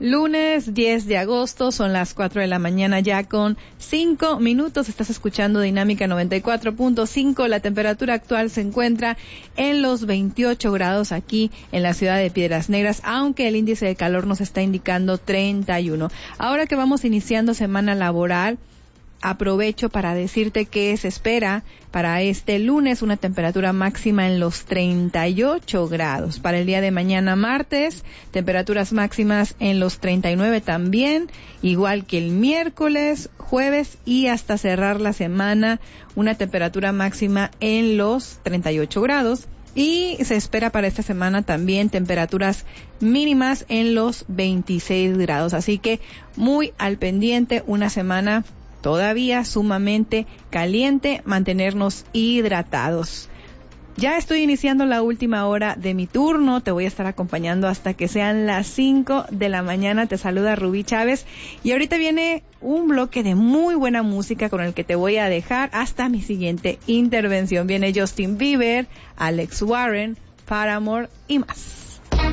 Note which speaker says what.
Speaker 1: Lunes 10 de agosto, son las 4 de la mañana ya con 5 minutos. Estás escuchando Dinámica 94.5. La temperatura actual se encuentra en los 28 grados aquí en la ciudad de Piedras Negras, aunque el índice de calor nos está indicando 31. Ahora que vamos iniciando semana laboral, aprovecho para decirte que se espera para este lunes una temperatura máxima en los 38 grados. Para el día de mañana martes, temperaturas máximas en los 39 también, igual que el miércoles, jueves y hasta cerrar la semana, una temperatura máxima en los 38 grados. Y se espera para esta semana también temperaturas mínimas en los 26 grados. Así que muy al pendiente, una semana todavía sumamente caliente, mantenernos hidratados. Ya estoy iniciando la última hora de mi turno, te voy a estar acompañando hasta que sean las 5 de la mañana. Te saluda Rubí Chávez y ahorita viene un bloque de muy buena música con el que te voy a dejar hasta mi siguiente intervención. Viene Justin Bieber, Alex Warren, Paramore y más.